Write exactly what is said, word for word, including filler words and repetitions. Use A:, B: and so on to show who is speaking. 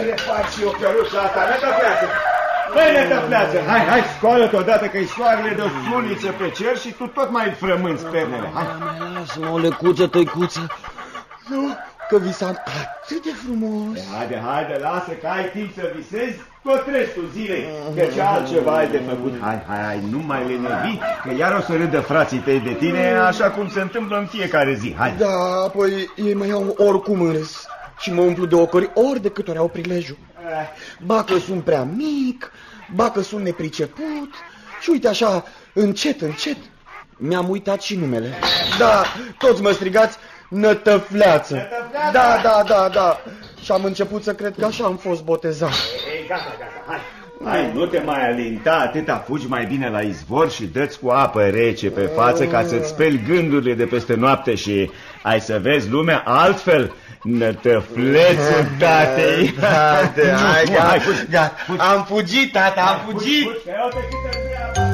A: refac și eu căruța asta, nătăfleață. Băi, nătăfleață, hai, hai, scoală-te odată că-i soarele de o suniță pe cer și tu tot mai frămânți pernele, hai.
B: Lasă-mă, o lecuță, tăicuță. Nu, că visam atât de frumos.
A: Haide, haide, lasă că ai timp să visezi tot restul zilei, că ce altceva ai de făcut. Hai, hai, hai, nu mai lenevi, că iar o să râdă frații tăi de tine, așa cum se întâmplă în fiecare zi. Hai.
B: Da, apoi ei mă iau oricum în râs și mă umplu de ocări ori de câte ori au prilejul. Ba că sunt prea mic, ba că sunt nepriceput și uite așa, încet, încet, mi-am uitat și numele. Da, toți mă strigați Nătăfleață.
A: Nătăfleață?
B: Da, da, da, da. Și am început să cred că așa am fost botezat.
A: Ei, gata, gata, hai. Hai, nu te mai alinta, atâta, fugi mai bine la izvor și dă-ți cu apă rece pe față ca să-ți speli gândurile de peste noapte și ai să vezi lumea altfel. Nătăflețul tatei.
B: Hai,
A: hai,
B: gata, am fugit, tata, am fugit.